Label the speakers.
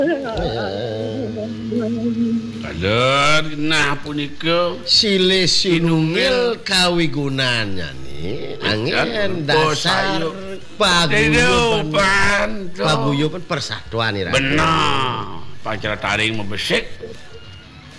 Speaker 1: Kader nah punika
Speaker 2: silih sinungil kawigunaan nyanyi angin dasar paguyuban persatuan ira.
Speaker 1: Benar. Pacara taring membesek